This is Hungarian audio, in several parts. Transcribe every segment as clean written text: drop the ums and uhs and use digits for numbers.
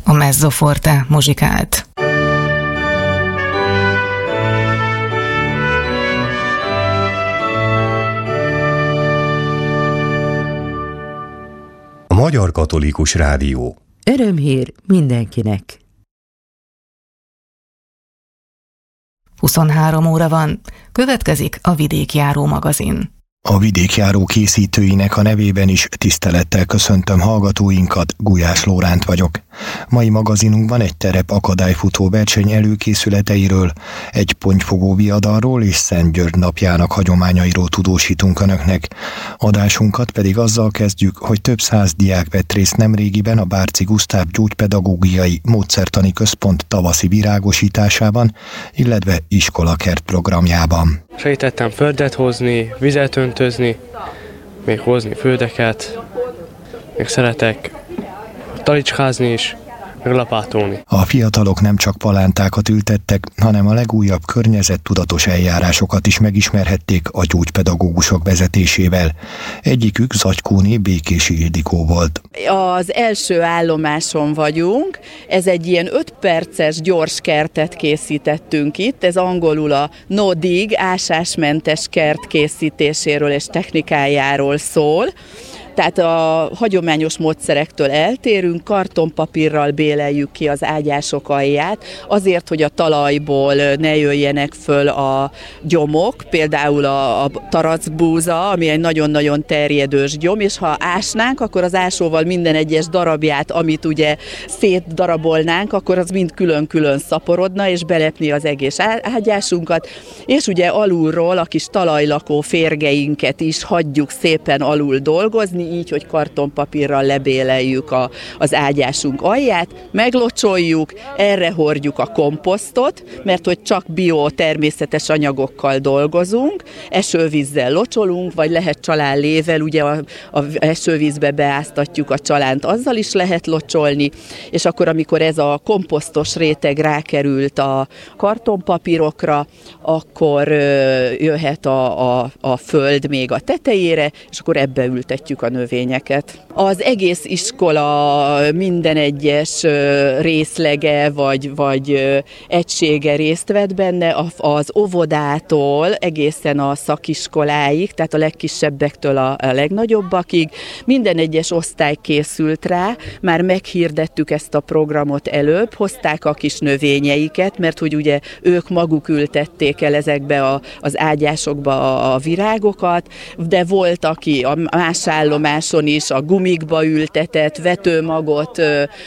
a Mezzoforte muzsikált. A Magyar Katolikus Rádió. Örömhír mindenkinek. 23 óra van, következik a Vidékjáró magazin. A Vidékjáró készítőinek a nevében is tisztelettel köszöntöm hallgatóinkat, Gulyás Lóránt vagyok. Mai magazinunkban egy terep akadályfutó verseny előkészületeiről, egy pontyfogó viadalról és Szent György napjának hagyományairól tudósítunk Önöknek. Adásunkat pedig azzal kezdjük, hogy több 100 diák vett részt nemrégiben a Bárczy Gusztáv Gyógypedagógiai Módszertani Központ tavaszi virágosításában, illetve iskolakert programjában. Segítettem földet hozni, vizet öntözni, még hozni földeket, még szeretek talicskázni is, meg lapátolni. A fiatalok nem csak palántákat ültettek, hanem a legújabb környezettudatos eljárásokat is megismerhették a gyógypedagógusok vezetésével. Egyikük Zagykóné Békési Ildikó volt. Az első állomáson vagyunk, ez egy ilyen 5 perces gyors kertet készítettünk itt, ez angolul a no dig, ásásmentes kert készítéséről és technikájáról szól. Tehát a hagyományos módszerektől eltérünk, kartonpapírral béleljük ki az ágyások alját, azért, hogy a talajból ne jöjjenek föl a gyomok, például a taracbúza, ami egy nagyon-nagyon terjedős gyom, és ha ásnánk, akkor az ásóval minden egyes darabját, amit ugye szétdarabolnánk, akkor az mind külön-külön szaporodna, és belepni az egész ágyásunkat, és ugye alulról a kis talajlakó férgeinket is hagyjuk szépen alul dolgozni, így, hogy kartonpapírral lebéleljük az ágyásunk alját, meglocsoljuk, erre hordjuk a komposztot, mert hogy csak természetes anyagokkal dolgozunk, esővízzel locsolunk, vagy lehet csalánlével, ugye a esővízbe beáztatjuk a csalánt, azzal is lehet locsolni, és akkor, amikor ez a komposztos réteg rákerült a kartonpapírokra, akkor jöhet a föld még a tetejére, és akkor ebbe ültetjük a növényeket. Az egész iskola minden egyes részlege vagy egysége részt vett benne, az óvodától egészen a szakiskoláig, tehát a legkisebbektől a legnagyobbakig. Minden egyes osztály készült rá, már meghirdettük ezt a programot előbb, hozták a kis növényeiket, mert hogy ugye ők maguk ültették el ezekbe az ágyásokba a virágokat, de volt, aki a más állomáson is a gumikba ültetett, vetőmagot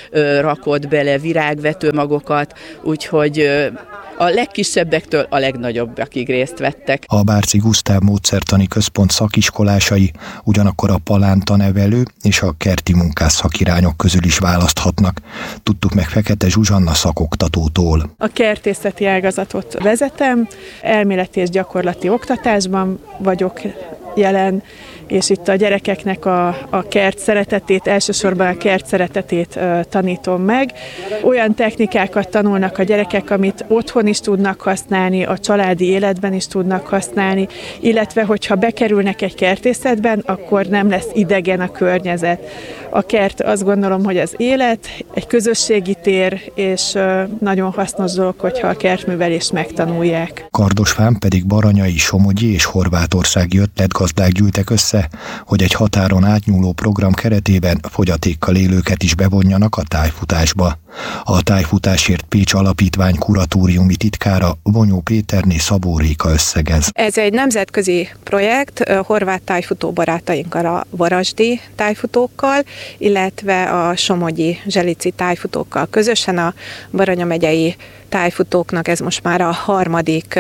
rakott bele, virágvetőmagokat, úgyhogy a legkisebbektől a legnagyobbakig részt vettek. A Bárczy Gusztáv Módszertani Központ szakiskolásai ugyanakkor a palántanevelő és a kerti munkás szakirányok közül is választhatnak. Tudtuk meg Fekete Zsuzsanna szakoktatótól. A kertészeti ágazatot vezetem, elméleti és gyakorlati oktatásban vagyok jelen, és itt a gyerekeknek a kert szeretetét, elsősorban a kert szeretetét tanítom meg. Olyan technikákat tanulnak a gyerekek, amit otthon is tudnak használni, a családi életben is tudnak használni, illetve hogyha bekerülnek egy kertészetben, akkor nem lesz idegen a környezet. A kert, azt gondolom, hogy az élet, egy közösségi tér, és nagyon hasznos dolog, hogyha a kertművelést megtanulják. Kardosfán pedig baranyai, somogyi és horvátországi ötletgazdák gyűltek össze, hogy egy határon átnyúló program keretében fogyatékkal élőket is bevonjanak a tájfutásba. A Tájfutásért Pécs Alapítvány kuratóriumi titkára Vonyó Péterné Szabó Réka összegez. Ez egy nemzetközi projekt, horvát tájfutó barátainkkal, a varasdi tájfutókkal, illetve a somogyi zselici tájfutókkal közösen. A Baranya megyei tájfutóknak ez most már a 3.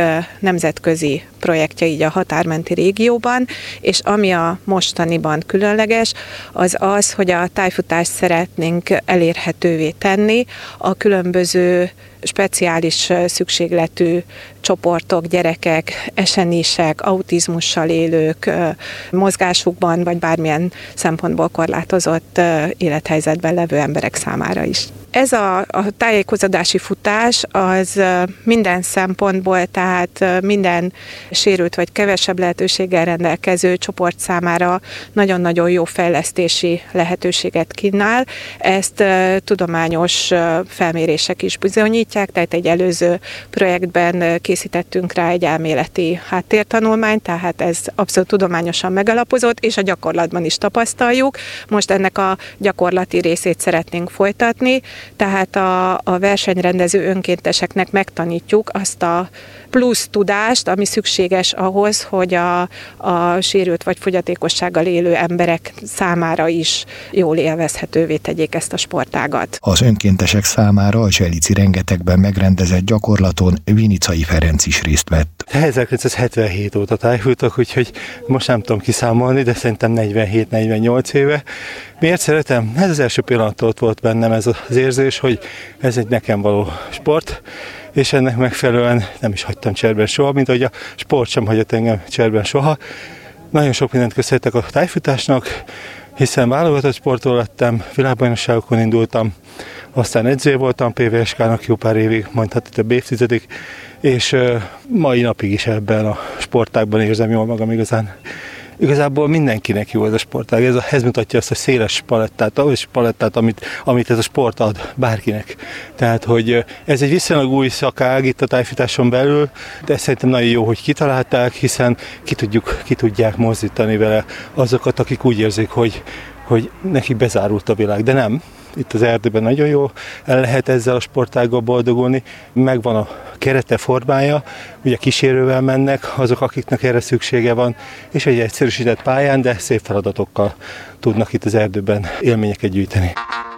nemzetközi projektje így a határmenti régióban, és ami a mostaniban különleges, az, hogy a tájfutást szeretnénk elérhetővé tenni a különböző speciális szükségletű csoportok, gyerekek, esenisek, autizmussal élők, mozgásukban vagy bármilyen szempontból korlátozott élethelyzetben levő emberek számára is. Ez a tájékozódási futás az minden szempontból, tehát minden sérült vagy kevesebb lehetőséggel rendelkező csoport számára nagyon-nagyon jó fejlesztési lehetőséget kínál. Ezt tudományos felmérések is bizonyítják, tehát egy előző projektben készítettünk rá egy elméleti háttértanulmányt, tehát ez abszolút tudományosan megalapozott, és a gyakorlatban is tapasztaljuk. Most ennek a gyakorlati részét szeretnénk folytatni, tehát a versenyrendező önkénteseknek megtanítjuk azt a plusz tudást, ami szükséges ahhoz, hogy a sérült vagy fogyatékossággal élő emberek számára is jól élvezhetővé tegyék ezt a sportágat. Az önkéntesek számára a Zselici rengetegben megrendezett gyakorlaton Vinicai Ferenc is részt vett. 1977 óta tájfutok, úgyhogy most nem tudom kiszámolni, de szerintem 47-48 éve. Miért szeretem? Ez az első pillanattól ott volt bennem ez az érzés, hogy ez egy nekem való sport, és ennek megfelelően nem is hagytam cserben soha, mint ahogy a sport sem hagyott engem cserben soha. Nagyon sok mindent köszönhetek a tájfutásnak, hiszen válogatott sportoló lettem, világbajnokságokon indultam, aztán edzője voltam PVSK-nak jó pár évig, mondhatni több évtizedig, és mai napig is ebben a sportágban érzem jól magam igazán. Igazából mindenkinek jó ez a sportág, ez mutatja azt a széles palettát, amit ez a sport ad bárkinek. Tehát, hogy ez egy viszonylag új szakág itt a tájfutáson belül, de szerintem nagyon jó, hogy kitalálták, hiszen ki tudják mozdítani vele azokat, akik úgy érzik, hogy nekik bezárult a világ, de nem. Itt az erdőben nagyon jó, el lehet ezzel a sportággal boldogulni, megvan a kerete, formája, ugye kísérővel mennek azok, akiknek erre szüksége van, és egy egyszerűsített pályán, de szép feladatokkal tudnak itt az erdőben élményeket gyűjteni.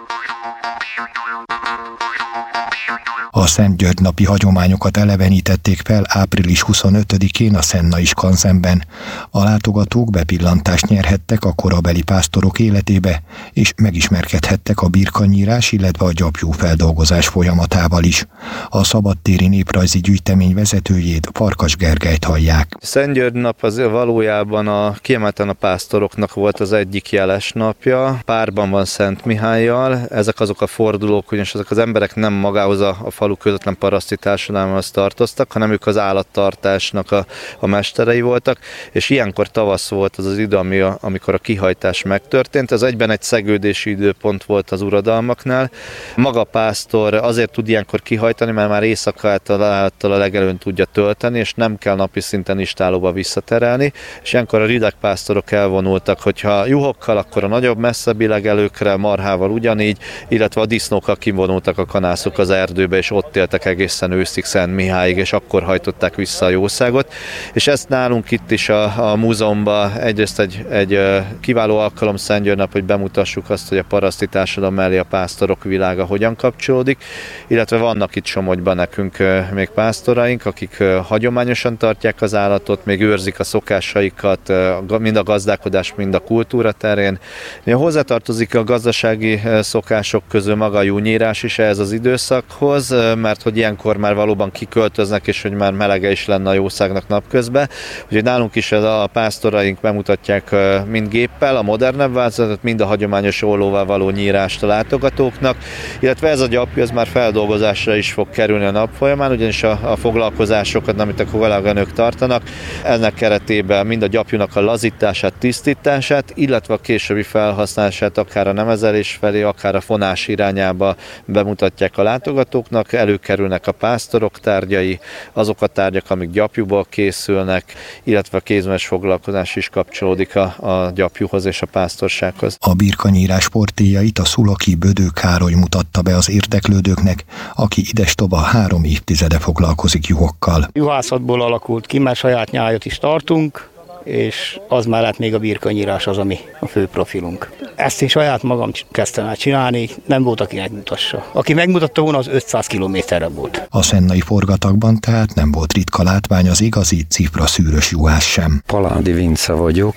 A Szent György napi hagyományokat elevenítették fel április 25-én a Szennai Skanzenben. A látogatók bepillantást nyerhettek a korabeli pásztorok életébe, és megismerkedhettek a birkanyírás, illetve a gyapjúfeldolgozás folyamatával is. A szabadtéri néprajzi gyűjtemény vezetőjét, Farkas Gergelyt hallják. Szent György nap az valójában kiemelten a pásztoroknak volt az egyik jeles napja. Párban van Szent Mihállyal. Ezek azok a fordulók, ugyanis ezek az emberek nem magához a falu közvetlen paraszti társadalomhoz tartoztak, hanem ők az állattartásnak a mesterei voltak, és ilyenkor tavasz volt az idő, amikor a kihajtás megtörtént. Ez egyben egy szegődési időpont volt az uradalmaknál. Maga a pásztor azért tud ilyenkor kihajtani, mert már éjszakától a legelőn tudja tölteni, és nem kell napi szinten istálóba visszaterelni, és ilyenkor a ridegpásztorok elvonultak, hogyha juhokkal, akkor a nagyobb, messzebbi legelőkre, marhával ugyanígy, illetve a disznókkal kivonultak a kanászok az erdőbe, és ott éltek egészen őszig Szent Mihályig, és akkor hajtották vissza a jószágot. És ezt nálunk itt is a múzeumban egyrészt egy kiváló alkalom Szent György nap, hogy bemutassuk azt, hogy a paraszti társadalom mellé a pásztorok világa hogyan kapcsolódik, illetve vannak itt Somogyban nekünk még pásztoraink, akik hagyományosan tartják az állatot, még őrzik a szokásaikat, mind a gazdálkodás, mind a kultúra terén. Hozzátartozik a gazdasági szokások közül maga a júnyírás is ehhez az időszakhoz, mert hogy ilyenkor már valóban kiköltöznek, és hogy már melege is lenne a jószágnak napközben. Úgyhogy nálunk is a pásztoraink bemutatják mind géppel a modernebb változatot, mind a hagyományos ollóval való nyírást a látogatóknak, illetve ez a gyapjú, ez már feldolgozásra is fog kerülni a nap folyamán, ugyanis a foglalkozásokat, amit a kolléganők tartanak, ennek keretében mind a gyapjúnak a lazítását, tisztítását, illetve a későbbi felhasználását akár a nemezelés felé, akár a fonás irányába bemutatják a látogatóknak, előkerülnek a pásztorok tárgyai, azok a tárgyak, amik gyapjúból készülnek, illetve a kézműves foglalkozás is kapcsolódik a gyapjúhoz és a pásztorsághoz. A birkanyírás sportjait a szulaki Bödő Károly mutatta be az érdeklődőknek, aki idestova 3 évtizede foglalkozik juhokkal. Juhászatból alakult ki, mert saját nyájat is tartunk, és az mellett még a birkanyírás az, ami a fő profilunk. Ezt én saját magam kezdtem el csinálni, nem volt, aki megmutassa. Aki megmutatta volna, az 500 kilométerre volt. A szennai forgatagban tehát nem volt ritka látvány az igazi cifra szűrös juhász sem. Paládi Vince vagyok,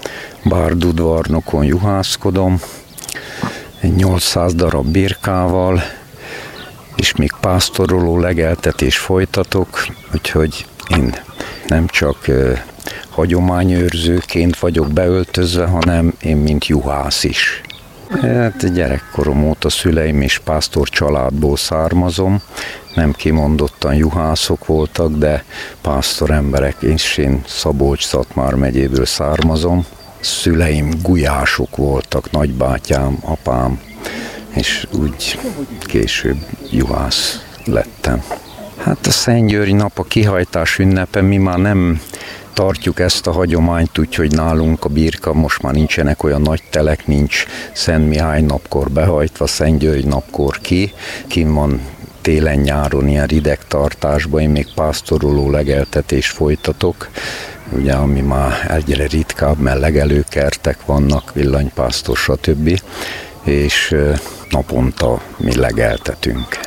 Bárdudvarnokon juhászkodom, egy 800 darab birkával, és és még pásztoroló legeltetés folytatok, úgyhogy én nem csak hagyományőrzőként vagyok beöltözve, hanem én mint juhász is. Hát gyerekkorom óta szüleim és pásztor családból származom, nem kimondottan juhászok voltak, de pásztor emberek, és én Szabolcs-Szatmár megyéből származom. Szüleim gulyások voltak, nagybátyám, apám, és úgy később juhász lettem. Hát a Szentgyörgy nap, a kihajtás ünnepe, mi már nem tartjuk ezt a hagyományt, úgyhogy nálunk a birka most már nincsenek olyan nagy telek, nincs Szent Mihály napkor behajtva, Szentgyörgy napkor kin van télen-nyáron ilyen ridegtartásban, én még pásztoroló legeltetést folytatok, ugye, ami már egyre ritkább, mert legelőkertek vannak, villanypásztor, stb. És naponta mi legeltetünk.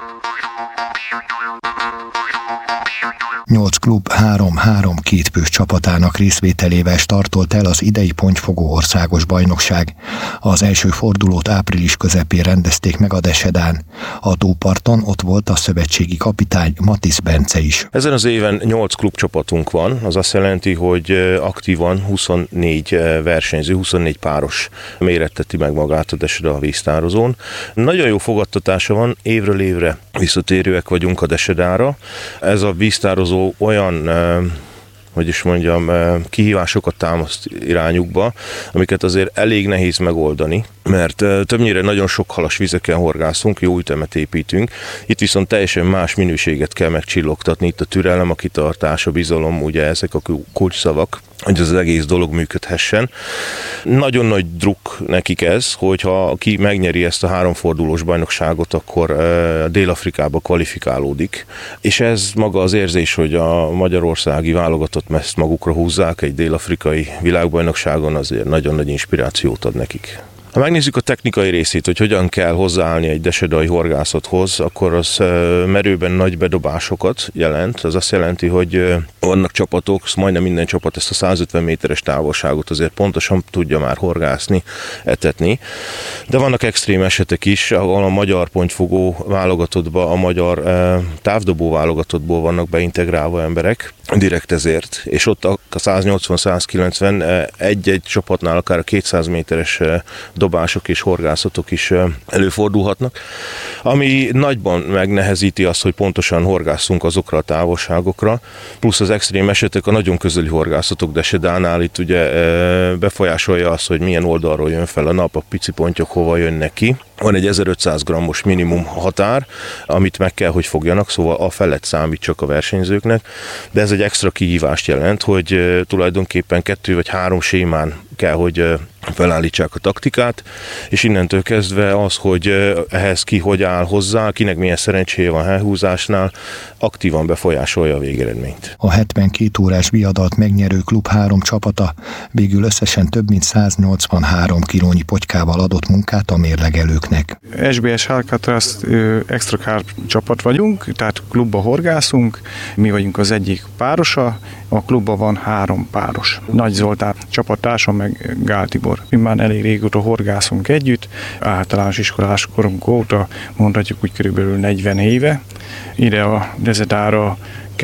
8 klub 3-3 kétfős csapatának részvételével startolt el az idei pontyfogó országos bajnokság. Az első fordulót április közepén rendezték meg a Desedán. A tóparton ott volt a szövetségi kapitány Matisz Bence is. Ezen az éven 8 klubcsapatunk van, az azt jelenti, hogy aktívan 24 versenyző, 24 páros méretteti meg magát a Deseda víztározón. Nagyon jó fogadtatása van, évről évre visszatérőek vagyunk a Desedára. Ez a víztározó olyan, hogy is mondjam, kihívásokat támaszt irányukba, amiket azért elég nehéz megoldani, mert többnyire nagyon sok halas vizeken horgászunk, jó ütemet építünk, itt viszont teljesen más minőséget kell megcsillogtatni, itt a türelem, a kitartás, a bizalom, ugye ezek a kulcsszavak, hogy az egész dolog működhessen. Nagyon nagy druk nekik ez, hogyha ki megnyeri ezt a 3 fordulós bajnokságot, akkor Dél-Afrikába kvalifikálódik, és ez maga az érzés, hogy a magyarországi válogatott ezt magukra húzzák egy dél-afrikai világbajnokságon, azért nagyon nagy inspirációt ad nekik. Ha megnézzük a technikai részét, hogy hogyan kell hozzáállni egy desedai horgászathoz, akkor az merőben nagy bedobásokat jelent. Az azt jelenti, hogy vannak csapatok, majdnem minden csapat ezt a 150 méteres távolságot azért pontosan tudja már horgászni, etetni. De vannak extrém esetek is, ahol a magyar pontyfogó válogatottba, a magyar távdobó válogatottból vannak beintegrálva emberek, direkt ezért. És ott a 180-190 egy-egy csapatnál akár a 200 méteres dobások és horgászatok is előfordulhatnak, ami nagyban megnehezíti azt, hogy pontosan horgásszunk azokra a távolságokra, plusz az extrém esetek, a nagyon közeli horgászatok Desedánál itt ugye befolyásolja azt, hogy milyen oldalról jön fel a nap, a pici pontyok hova jönnek ki. Van egy 1500 grammos minimum határ, amit meg kell, hogy fogjanak, szóval a felett számít csak a versenyzőknek, de ez egy extra kihívást jelent, hogy tulajdonképpen 2 vagy 3 sémán kell, hogy felállítsák a taktikát, és innentől kezdve az, hogy ehhez ki hogy áll hozzá, kinek milyen szerencséje van helyhúzásnál, aktívan befolyásolja a végeredményt. A 72 órás viadalt megnyerő klub 3 csapata végül összesen több mint 183 kilónyi potykával adott munkát a mérlegelőknek. SBS Alcatraz extra carp csapat vagyunk, tehát klubba horgászunk, mi vagyunk az egyik párosa, a klubban van 3 páros. Nagy Zoltán csapattársam meg Gál Tibor. Mi már elég régóta horgászunk együtt, általános iskolás korunk óta, mondhatjuk úgy körülbelül 40 éve. Ide a Desedára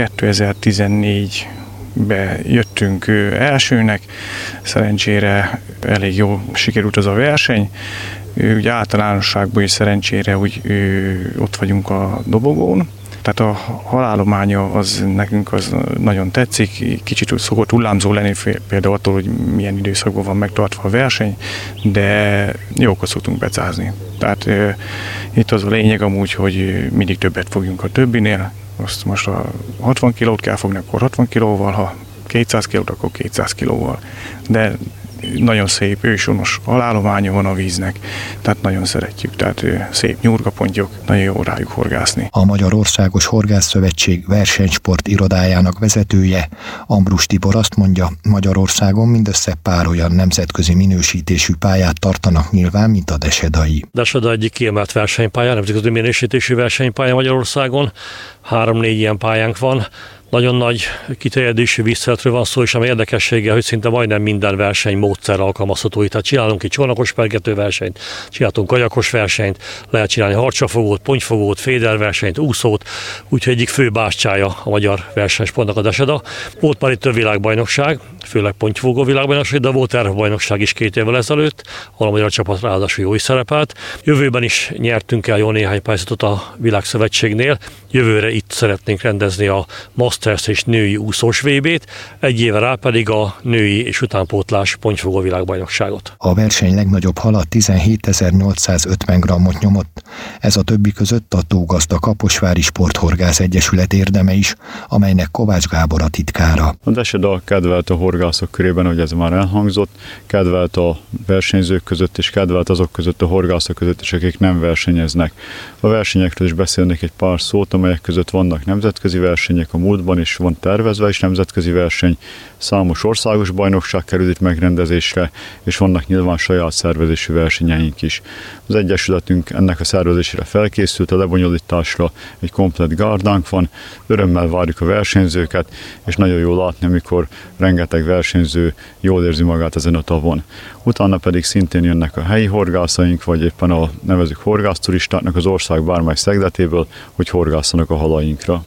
2014-be jöttünk elsőnek, szerencsére elég jól sikerült az a verseny. Ugye általánosságban is szerencsére úgy ott vagyunk a dobogón. Tehát a halállománya az nekünk az nagyon tetszik, kicsit szokott hullámzó lenni például attól, hogy milyen időszakban van megtartva a verseny, de jókat szoktunk becázni. Tehát itt az a lényeg amúgy, hogy mindig többet fogjunk a többinél, azt most a 60 kilót kell fogni, akkor 60 kilóval, ha 200 kilót, akkor 200 kilóval. De nagyon szép őshonos halállománya van a víznek, tehát nagyon szeretjük, tehát szép nyúrgapontyok, nagyon jó rájuk horgászni. A Magyar Országos Horgászszövetség versenysport irodájának vezetője, Ambrus Tibor azt mondja, Magyarországon mindössze pár olyan nemzetközi minősítésű pályát tartanak nyilván, mint a desedai. Deseda egyik kiemelt versenypálya, nemzetközi minősítésű versenypálya Magyarországon, 3-4 ilyen pályánk van. nagyon nagy kiterjedésű vízszeretről van szó, és ami érdekessége, hogy szinte majdnem minden verseny módszer alkalmazható. Tehát csinálunk egy csónakos pergető versenyt, csináltunk kajakos versenyt, lehet csinálni harcsafogót, pontyfogót, féderversenyt, úszót, úgyhogy egyik fő bástyája a magyar versenysportnak a Deseda. Volt már itt több világbajnokság, főleg pontyfogó világbajnokság, de volt Európa-bajnokság is 2 évvel ezelőtt, ahol a magyar csapat ráadásul jó is szerepelt. Jövőben is nyertünk el jó néhány pályázatot a Világszövetségnél. Jövőre itt szeretnénk rendezni a Masters és női úszós VB-t, egy éve rá pedig a női és utánpótlás pontyfogó világbajnokságot. A verseny legnagyobb hala 17.850 grammot nyomott. Ez a többi között a Tógazda Kaposvári Sporthorgász Egyesület érdeme is, amelynek Kovács Gábor a titkára. A Deseda kedvelt a horgászok körében, hogy ez már elhangzott, kedvelt a versenyzők között és kedvelt azok között, a horgászok között is, akik nem versenyeznek. A versenyekről is beszélnék egy pár szót, amelyek között vannak nemzetközi versenyek a múltban, és van tervezve is nemzetközi verseny, számos országos bajnokság kerül itt megrendezésre, és vannak nyilván saját szervezésű versenyeink is. Az Egyesületünk ennek a szervezésére felkészült, a lebonyolításra egy komplett gárdánk van, örömmel várjuk a versenyzőket, és nagyon jó látni, amikor rengeteg versenyző jól érzi magát ezen a tavon. Utána pedig szintén jönnek a helyi horgászaink, vagy éppen a nevezük horgászturistáknak az ország bármely szegletéből, hogy horgászanak a halainkra.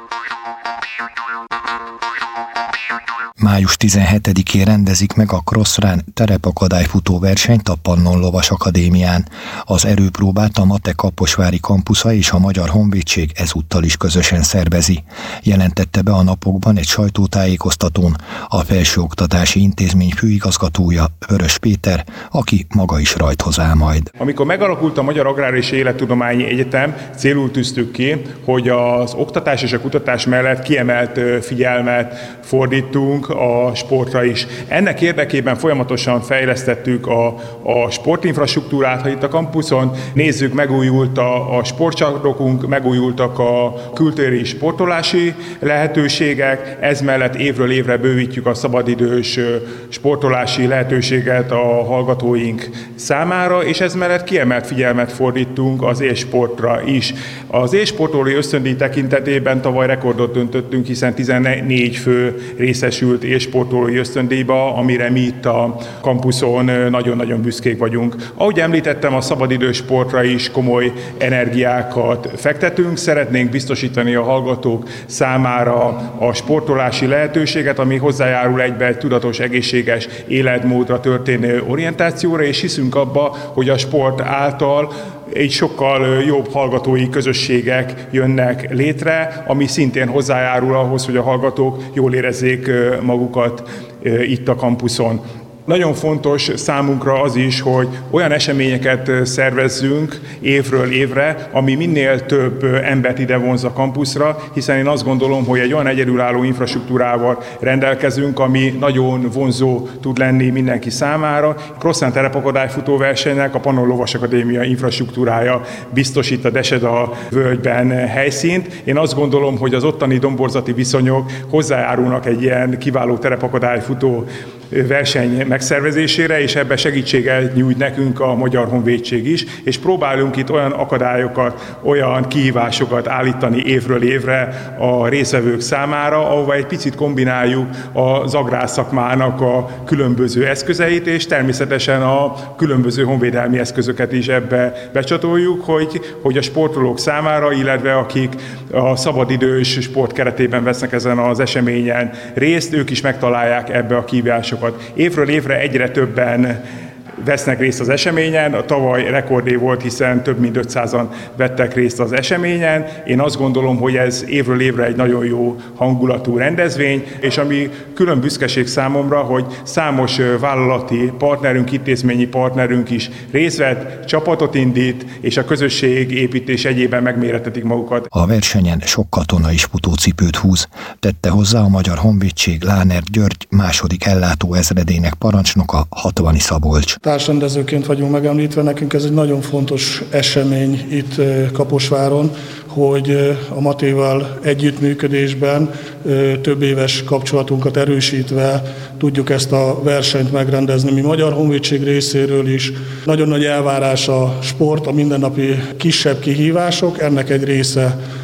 Május 17-én rendezik meg a CrossRun terepakadályfutó versenyt a Pannon Lovas Akadémián. Az erőpróbát a MATE Kaposvári kampusza és a Magyar Honvédség ezúttal is közösen szervezi. Jelentette be a napokban egy sajtótájékoztatón a Felsőoktatási Intézmény főigazgatója, Vörös Péter, aki maga is rajthoz áll majd. Amikor megalakult a Magyar Agrár és Élettudományi Egyetem, célul tűztük ki, hogy az oktatás és a kutatás mellett kiemelt figyelmet fordítunk a sportra is. Ennek érdekében folyamatosan fejlesztettük a sportinfrastruktúrát, ha itt a kampuszon nézzük, megújult a sportcsarnokunk, megújultak a kültéri sportolási lehetőségek, ez mellett évről évre bővítjük a szabadidős sportolási lehetőséget a hallgatóink számára, és ez mellett kiemelt figyelmet fordítunk az élsportra is. Az élsportolói ösztöndíj tekintetében tavaly rekordot döntöttünk, hiszen 14 fő részesült élsportolói ösztöndíjba, amire mi itt a kampuszon nagyon-nagyon büszkék vagyunk. Ahogy említettem, a szabadidős sportra is komoly energiákat fektetünk. Szeretnénk biztosítani a hallgatók számára a sportolási lehetőséget, ami hozzájárul egybe egy tudatos, egészséges életmódra történő orientációra, és hiszünk abba, hogy a sport által egy sokkal jobb hallgatói közösségek jönnek létre, ami szintén hozzájárul ahhoz, hogy a hallgatók jól érezzék magukat itt a kampuszon. Nagyon fontos számunkra az is, hogy olyan eseményeket szervezzünk évről évre, ami minél több embert ide vonz a kampuszra, hiszen én azt gondolom, hogy egy olyan egyedülálló infrastruktúrával rendelkezünk, ami nagyon vonzó tud lenni mindenki számára. A CrossRun terepakadályfutó versenynek a Pannon Lovas Akadémia infrastruktúrája biztosít a Deseda völgyben helyszínt. Én azt gondolom, hogy az ottani domborzati viszonyok hozzájárulnak egy ilyen kiváló terepakadályfutó verseny megszervezésére, és ebben segítséget nyújt nekünk a Magyar Honvédség is, és próbálunk itt olyan akadályokat, olyan kihívásokat állítani évről évre a részvevők számára, ahova egy picit kombináljuk az agrárszakmának a különböző eszközeit, és természetesen a különböző honvédelmi eszközöket is ebbe becsatoljuk, hogy a sportolók számára, illetve akik a szabadidős sport keretében vesznek ezen az eseményen részt, ők is megtalálják ebbe a kihívásokat. Évről évre egyre többen vesznek részt az eseményen. A tavaly rekordév volt, hiszen több mint 500-an vettek részt az eseményen. Én azt gondolom, hogy ez évről évre egy nagyon jó hangulatú rendezvény, és ami külön büszkeség számomra, hogy számos vállalati partnerünk, intézményi partnerünk is részt vett, csapatot indít, és a közösség építés egyében megmérettetik magukat. A versenyen sok katona is futócipőt húz, tette hozzá a Magyar Honvédség Lánert György második ellátóezredének parancsnoka, Hatvani Szabolcs. Társrendezőként vagyunk megemlítve, nekünk ez egy nagyon fontos esemény itt Kaposváron, hogy a Matéval együttműködésben több éves kapcsolatunkat erősítve tudjuk ezt a versenyt megrendezni. Mi Magyar Honvédség részéről is nagyon nagy elvárás a sport, a mindennapi kisebb kihívások, ennek egy része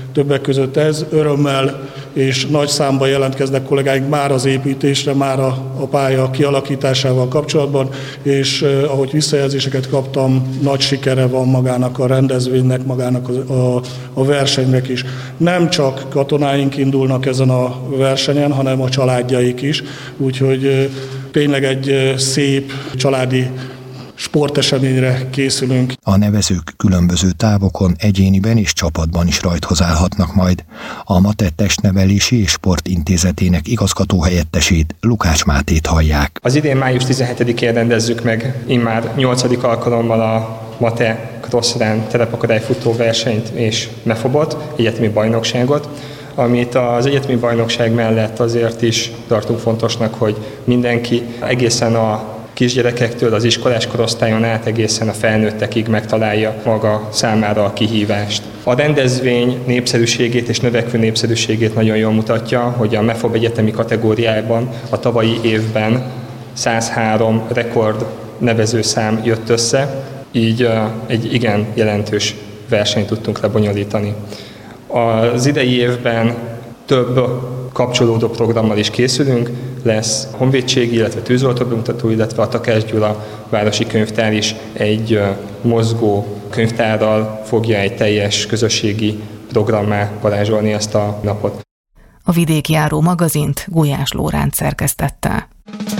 többek között ez. Örömmel és nagy számban jelentkeznek kollégáink már az építésre, már a pálya kialakításával kapcsolatban, és ahogy visszajelzéseket kaptam, nagy sikere van magának a rendezvénynek, magának a versenynek is. Nem csak katonáink indulnak ezen a versenyen, hanem a családjaik is, úgyhogy tényleg egy szép családi sporteseményre készülünk. A nevezők különböző távokon, egyéniben és csapatban is rajthoz állhatnak majd. A MATE Testnevelési és Sportintézetének igazgatóhelyettesét, Lukács Mátét hallják. Az idén május 17-én rendezzük meg immár 8. alkalommal a MATE Crossrun terepakadályfutó versenyt és MEFOB-ot, egyetemi bajnokságot, amit az egyetemi bajnokság mellett azért is tartunk fontosnak, hogy mindenki egészen a kisgyerekektől az iskolás korosztályon át egészen a felnőttekig megtalálja maga számára a kihívást. A rendezvény népszerűségét és növekvő népszerűségét nagyon jól mutatja, hogy a MEFOB egyetemi kategóriában a tavalyi évben 103 rekord nevezőszám jött össze, így egy igen jelentős versenyt tudtunk lebonyolítani. Az idei évben több kapcsolódó programmal is készülünk, lesz honvédségi, illetve tűzoltóbemutató, illetve a Takács Gyula városi könyvtár is egy mozgó könyvtárral fogja egy teljes közösségi programmá varázsolni ezt a napot. A Vidékjáró magazint Gulyás Lóránc szerkesztette.